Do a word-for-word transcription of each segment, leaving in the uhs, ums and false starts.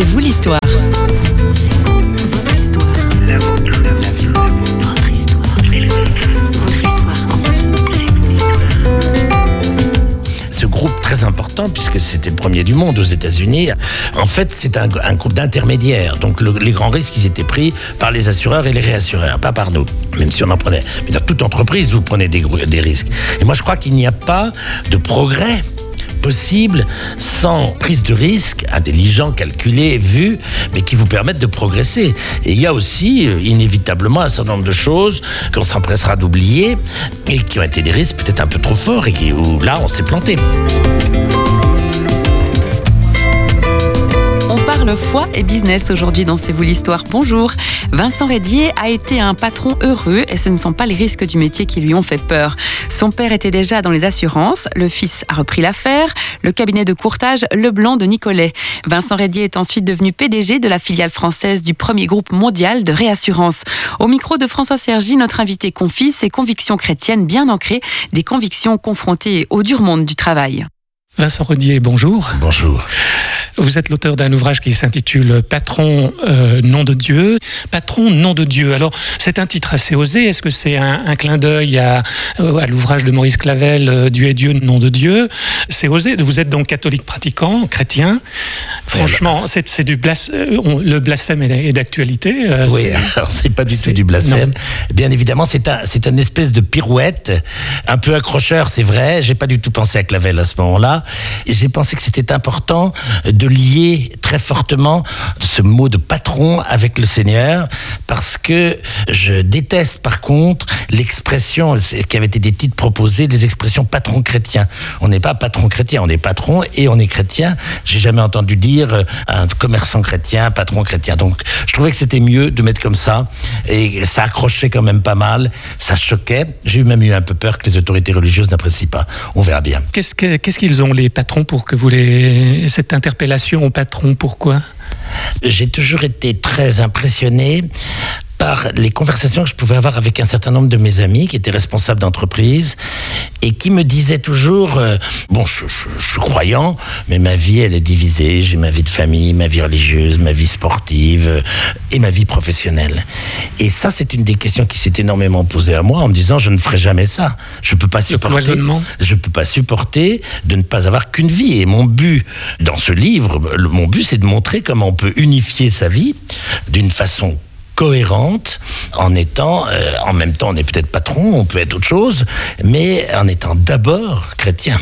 C'est vous l'histoire. Ce groupe très important, puisque c'était le premier du monde aux États-Unis, en fait, c'est un, un groupe d'intermédiaires. Donc, le, les grands risques, ils étaient pris par les assureurs et les réassureurs, pas par nous, même si on en prenait. Mais dans toute entreprise, vous prenez des, des risques. Et moi, je crois qu'il n'y a pas de progrès possible sans prise de risque, intelligent, calculé, vu, mais qui vous permettent de progresser. Et il y a aussi, inévitablement, un certain nombre de choses qu'on s'empressera d'oublier et qui ont été des risques peut-être un peu trop forts et qui, où là, on s'est planté. On parle foi et business aujourd'hui dans C'est vous l'histoire. Bonjour. Vincent Reydier a été un patron heureux et ce ne sont pas les risques du métier qui lui ont fait peur. Son père était déjà dans les assurances, le fils a repris l'affaire, le cabinet de courtage Leblanc de Nicolet. Vincent Reydier est ensuite devenu P D G de la filiale française du premier groupe mondial de réassurance. Au micro de François Sergi, notre invité confie ses convictions chrétiennes bien ancrées, des convictions confrontées au dur monde du travail. Vincent Reydier, bonjour. Bonjour. Vous êtes l'auteur d'un ouvrage qui s'intitule Patron, euh, nom de Dieu. Patron, nom de Dieu. Alors, c'est un titre assez osé. Est-ce que c'est un, un clin d'œil à, à l'ouvrage de Maurice Clavel, euh, Dieu est Dieu, nom de Dieu? C'est osé. Vous êtes donc catholique pratiquant, chrétien. Franchement, c'est, c'est du blas... on, le blasphème est, est d'actualité. Euh, oui, c'est... alors c'est pas du c'est... tout du blasphème. Non. Bien évidemment, c'est un, c'est une espèce de pirouette, un peu accrocheur, c'est vrai. J'ai pas du tout pensé à Clavel à ce moment-là. Et j'ai pensé que c'était important de lier très fortement ce mot de patron avec le Seigneur, parce que je déteste par contre l'expression qui avait été des titres proposés, des expressions patron chrétien. On n'est pas patron chrétien, on est patron et on est chrétien. J'ai jamais entendu dire un commerçant chrétien, patron chrétien. Donc je trouvais que c'était mieux de mettre comme ça, et ça accrochait quand même pas mal, ça choquait. J'ai même eu un peu peur que les autorités religieuses n'apprécient pas. On verra bien. Qu'est-ce, que, qu'est-ce qu'ils ont les patrons pour que vous les... cette interpellation au patron, pourquoi? J'ai toujours été très impressionné par les conversations que je pouvais avoir avec un certain nombre de mes amis qui étaient responsables d'entreprise et qui me disaient toujours euh, bon, je, je, je suis croyant, mais ma vie elle est divisée. J'ai ma vie de famille, ma vie religieuse, ma vie sportive euh, et ma vie professionnelle. Et ça, c'est une des questions qui s'est énormément posée à moi en me disant je ne ferai jamais ça. Je peux pas supporter. Je peux pas supporter de ne pas avoir qu'une vie. Et mon but dans ce livre, le, mon but, c'est de montrer comment on peut unifier sa vie d'une façon cohérente, en étant, euh, en même temps, on n'est peut-être patron, on peut être autre chose, mais en étant d'abord chrétien.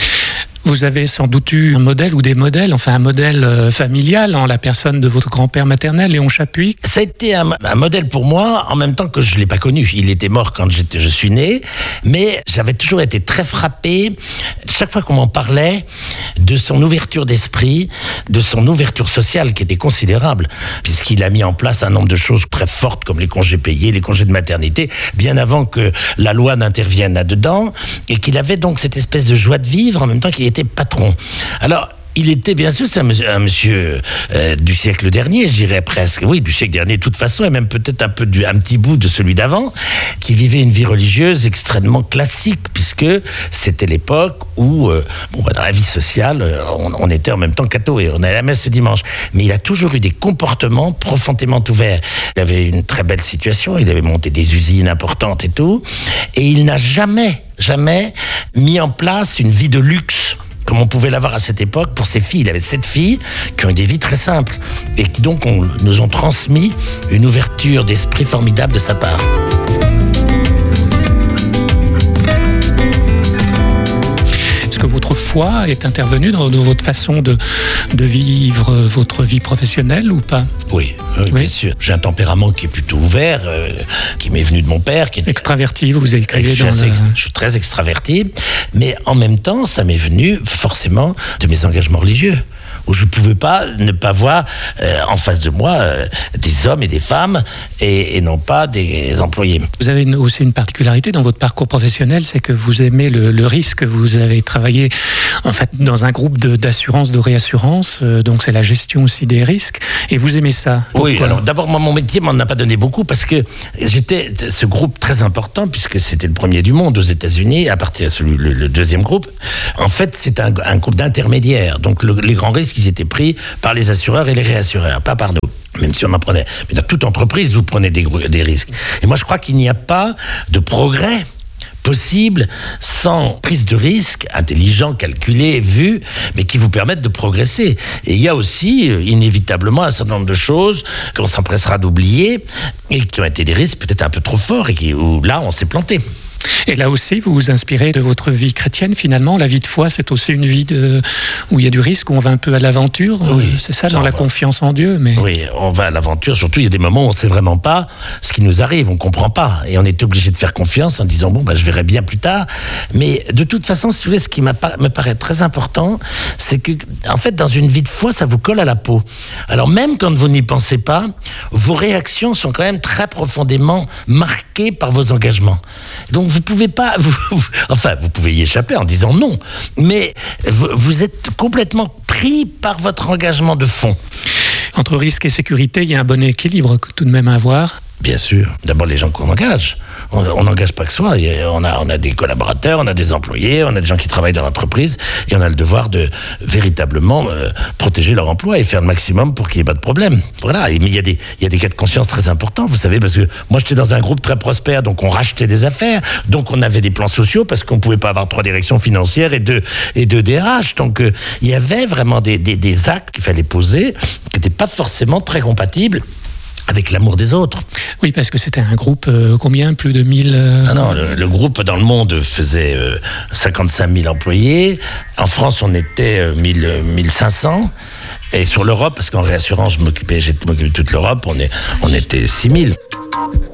Vous avez sans doute eu un modèle ou des modèles, enfin un modèle euh, familial en la personne de votre grand-père maternel, Léon Chapuis. Ça a été un, un modèle pour moi, en même temps que je ne l'ai pas connu. Il était mort quand j'étais, je suis né, mais j'avais toujours été très frappé, chaque fois qu'on m'en parlait, de son ouverture d'esprit, de son ouverture sociale qui était considérable, puisqu'il a mis en place un nombre de choses très fortes comme les congés payés, les congés de maternité, bien avant que la loi n'intervienne là-dedans, et qu'il avait donc cette espèce de joie de vivre en même temps qu'il était patron. Alors, il était bien sûr, c'est un monsieur, un monsieur euh, du siècle dernier, je dirais presque, oui, du siècle dernier de toute façon, et même peut-être un peu du, un petit bout de celui d'avant, qui vivait une vie religieuse extrêmement classique, puisque c'était l'époque où, euh, bon, dans la vie sociale, on, on était en même temps catho et on allait à la messe ce dimanche. Mais il a toujours eu des comportements profondément ouverts. Il avait une très belle situation, il avait monté des usines importantes et tout, et il n'a jamais, jamais mis en place une vie de luxe comme on pouvait l'avoir à cette époque pour ses filles. Il avait sept filles qui ont eu des vies très simples et qui donc ont, nous ont transmis une ouverture d'esprit formidable de sa part. Est-ce que votre foi est intervenue dans, dans votre façon de, de vivre votre vie professionnelle ou pas? Oui, oui, oui, bien sûr. J'ai un tempérament qui est plutôt ouvert, euh, qui m'est venu de mon père. Qui est extraverti, vous écrivez dans assez, le... Je suis très extraverti, mais en même temps, ça m'est venu forcément de mes engagements religieux, où je ne pouvais pas ne pas voir euh, en face de moi euh, des hommes et des femmes et, et non pas des employés. Vous avez une, aussi une particularité dans votre parcours professionnel, c'est que vous aimez le, le risque. Vous avez travaillé en fait dans un groupe de, d'assurance, de réassurance, euh, donc c'est la gestion aussi des risques, et vous aimez ça. Pourquoi? Oui, alors d'abord moi, mon métier m'en a pas donné beaucoup parce que j'étais ce groupe très important puisque c'était le premier du monde aux États-Unis, à partir de celui, le, le deuxième groupe. En fait, c'est un, un groupe d'intermédiaires, donc le, les grands risques qu'ils étaient pris par les assureurs et les réassureurs, pas par nous. Même si on en prenait. Mais dans toute entreprise, vous prenez des, des risques. Et moi, je crois qu'il n'y a pas de progrès possible sans prise de risque, intelligent, calculé, vu, mais qui vous permettent de progresser. Et il y a aussi, inévitablement, un certain nombre de choses qu'on s'empressera d'oublier et qui ont été des risques peut-être un peu trop forts et qui, où là, on s'est planté. Et là aussi, vous vous inspirez de votre vie chrétienne, finalement. La vie de foi, c'est aussi une vie de... où il y a du risque, où on va un peu à l'aventure. Oui, c'est ça, dans la va... confiance en Dieu. Mais... Oui, on va à l'aventure. Surtout, il y a des moments où on ne sait vraiment pas ce qui nous arrive, on ne comprend pas. Et on est obligé de faire confiance en disant, bon, bah, je verrai bien plus tard. Mais de toute façon, si vous voulez, ce qui me paraît très important, c'est que, en fait, dans une vie de foi, ça vous colle à la peau. Alors, même quand vous n'y pensez pas, vos réactions sont quand même très profondément marquées par vos engagements. Donc, vous pouvez pas, vous, vous, enfin, vous pouvez y échapper en disant non, mais vous, vous êtes complètement pris par votre engagement de fond. Entre risque et sécurité, il y a un bon équilibre tout de même à avoir. Bien sûr. D'abord, les gens qu'on engage. On n'engage pas que soi. On a, on a des collaborateurs, on a des employés, on a des gens qui travaillent dans l'entreprise et on a le devoir de véritablement euh, protéger leur emploi et faire le maximum pour qu'il n'y ait pas de problème. Voilà. Mais il y a des, il y a des cas de conscience très importants, vous savez, parce que moi, j'étais dans un groupe très prospère, donc on rachetait des affaires, donc on avait des plans sociaux parce qu'on ne pouvait pas avoir trois directions financières et deux, et deux D R H. Donc, euh, il y avait vraiment des, des, des actes qu'il fallait poser qui n'étaient pas forcément très compatibles avec l'amour des autres. Oui, parce que c'était un groupe, euh, combien ? Plus de mille euh... Ah non, le, le groupe dans le monde faisait euh, cinquante-cinq mille employés. En France, on était euh, mille cinq cents. Et sur l'Europe, parce qu'en réassurance, je m'occupais, j'ai m'occupé de toute l'Europe, on, est, on était six mille.